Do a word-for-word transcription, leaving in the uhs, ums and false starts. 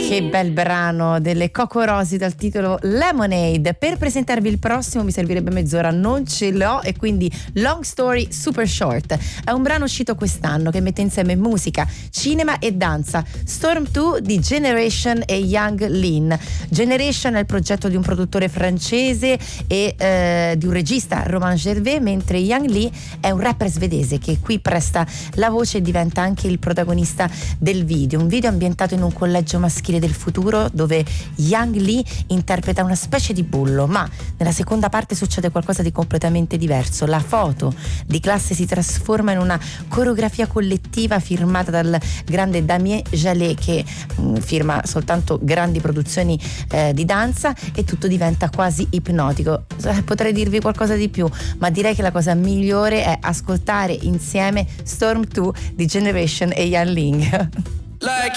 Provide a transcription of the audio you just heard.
Che bel brano delle Coco Rosi dal titolo Lemonade. Per presentarvi il prossimo mi servirebbe mezz'ora, non ce l'ho, e quindi Long Story Super Short. È un brano uscito quest'anno che mette insieme musica, cinema e danza. Storm due di Generation e Yang Lin. Generation è il progetto di un produttore francese e eh, di un regista, Romain Gervais, mentre Yang Lee è un rapper svedese che qui presta la voce e diventa anche il protagonista del video. Un video ambientato in un collegio maschile del futuro dove Yang Lee interpreta una specie di bullo, ma nella seconda parte succede qualcosa di completamente diverso. La foto di classe si trasforma in una coreografia collettiva firmata dal grande Damien Jallet, che mh, firma soltanto grandi produzioni eh, di danza, e tutto diventa quasi ipnotico. Eh, potrei dirvi qualcosa di più, ma direi che la cosa migliore è ascoltare insieme Storm due di Generation e Yan Ling. Like